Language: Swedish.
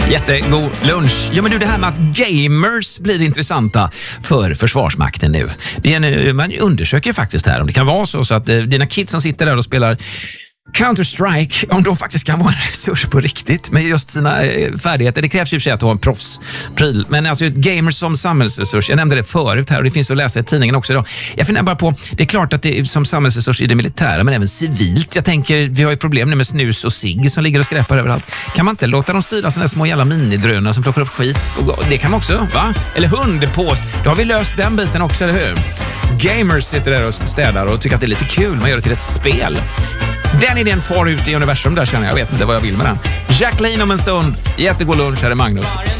Jättegod lunch. Ja, men du, det här med att gamers blir intressanta för Försvarsmakten nu. Man undersöker faktiskt här om det kan vara så att dina kids som sitter där och spelar Counter-Strike, om de faktiskt kan vara en resurs på riktigt med just sina färdigheter. Det krävs ju för sig att ha en proffspryl. Men alltså gamers som samhällsresurs, jag nämnde det förut här och det finns att läsa i tidningen också idag. Jag funderar bara på, det är klart att det är som samhällsresurs i det militära men även civilt. Jag tänker, vi har ju problem nu med snus och cigg som ligger och skräpar överallt. Kan man inte låta dem styra sådana små jävla minidrönare som plockar upp skit? Det kan man också, va? Eller hundpås. Då har vi löst den biten också, eller hur? Gamers sitter där och städar och tycker att det är lite kul. Man gör det till ett spel. Den idén far ut i universum där, känner jag. Jag vet inte vad jag vill med den. Jacqueline om en stund. Jättegod lunch, här är Magnus.